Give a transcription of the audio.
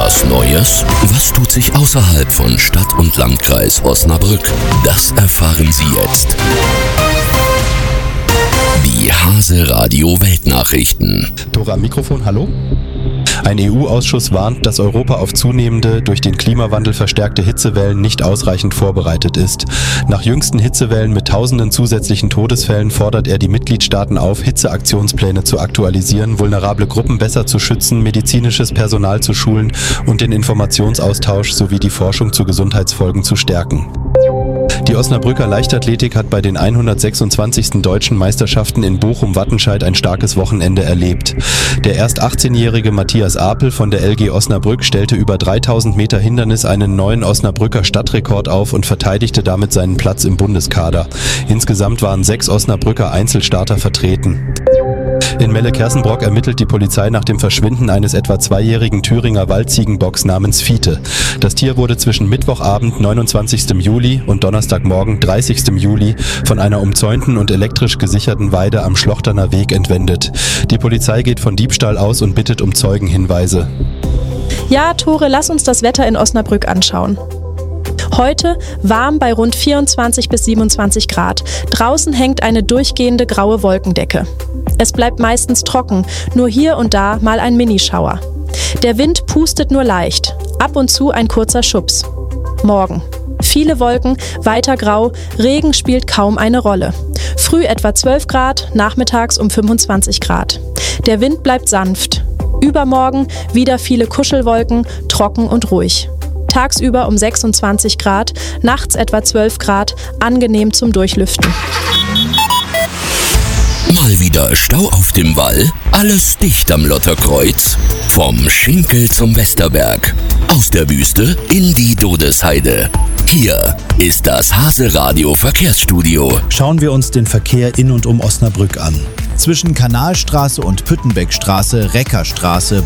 Was Neues? Was tut sich außerhalb von Stadt und Landkreis Osnabrück? Das erfahren Sie jetzt. Die Hase Radio Weltnachrichten. Dora am Mikrofon, hallo? Ein EU-Ausschuss warnt, dass Europa auf zunehmende, durch den Klimawandel verstärkte Hitzewellen nicht ausreichend vorbereitet ist. Nach jüngsten Hitzewellen mit tausenden zusätzlichen Todesfällen fordert er die Mitgliedstaaten auf, Hitzeaktionspläne zu aktualisieren, vulnerable Gruppen besser zu schützen, medizinisches Personal zu schulen und den Informationsaustausch sowie die Forschung zu Gesundheitsfolgen zu stärken. Die Osnabrücker Leichtathletik hat bei den 126. Deutschen Meisterschaften in Bochum-Wattenscheid ein starkes Wochenende erlebt. Der erst 18-jährige Matthias Apel von der LG Osnabrück stellte über 3000 Meter Hindernis einen neuen Osnabrücker Stadtrekord auf und verteidigte damit seinen Platz im Bundeskader. Insgesamt waren 6 Osnabrücker Einzelstarter vertreten. In Melle-Kerssenbrock ermittelt die Polizei nach dem Verschwinden eines etwa 2-jährigen Thüringer Waldziegenbocks namens Fiete. Das Tier wurde zwischen Mittwochabend, 29. Juli und Donnerstagmorgen, 30. Juli, von einer umzäunten und elektrisch gesicherten Weide am Schlochterner Weg entwendet. Die Polizei geht von Diebstahl aus und bittet um Zeugenhinweise. Ja, Tore, lass uns das Wetter in Osnabrück anschauen. Heute warm bei rund 24 bis 27 Grad. Draußen hängt eine durchgehende graue Wolkendecke. Es bleibt meistens trocken, nur hier und da mal ein Minischauer. Der Wind pustet nur leicht, ab und zu ein kurzer Schubs. Morgen. Viele Wolken, weiter grau, Regen spielt kaum eine Rolle. Früh etwa 12 Grad, nachmittags um 25 Grad. Der Wind bleibt sanft. Übermorgen wieder viele Kuschelwolken, trocken und ruhig. Tagsüber um 26 Grad, nachts etwa 12 Grad, angenehm zum Durchlüften. Mal wieder Stau auf dem Wall? Alles dicht am Lotterkreuz? Vom Schinkel zum Westerberg. Aus der Wüste in die Dodesheide. Hier ist das Hase Radio Verkehrsstudio. Schauen wir uns den Verkehr in und um Osnabrück an. Zwischen Kanalstraße und Püttenbeckstraße, Reckerstraße,